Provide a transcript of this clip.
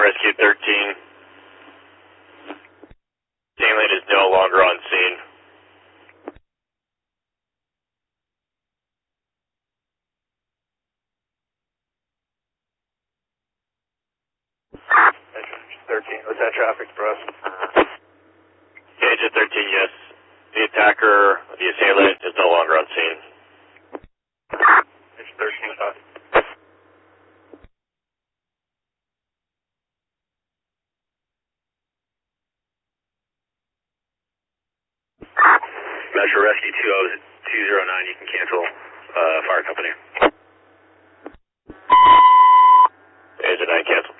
Rescue 13. Salient is no longer on scene. Engine 13, what's that traffic for us? Engine 13, yes. The attacker, the assailant, is no longer on scene. Engine 13, copy. Metro Rescue 209, you can cancel fire company. Engine 9, cancel.